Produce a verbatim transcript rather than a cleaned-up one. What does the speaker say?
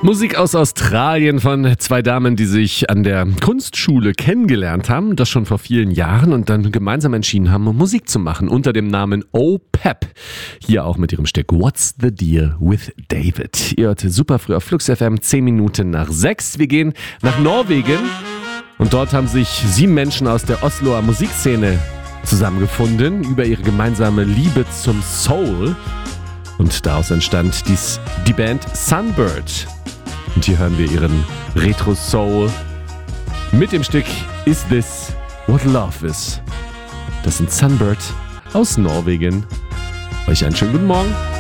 Musik aus Australien von zwei Damen, die sich an der Kunstschule kennengelernt haben, das schon vor vielen Jahren und dann gemeinsam entschieden haben, Musik zu machen unter dem Namen Oh Pep. Hier auch mit ihrem Stück What's the Deal with David. Ihr hört super früh auf Flux F M, zehn Minuten nach sechs. Wir gehen nach Norwegen und dort haben sich sieben Menschen aus der Osloer Musikszene zusammengefunden über ihre gemeinsame Liebe zum Soul. Und daraus entstand dies, die Band Sunbird. Und hier hören wir ihren Retro-Soul mit dem Stück Is This What Love Is? Das sind Sunbird aus Norwegen. Euch einen schönen guten Morgen.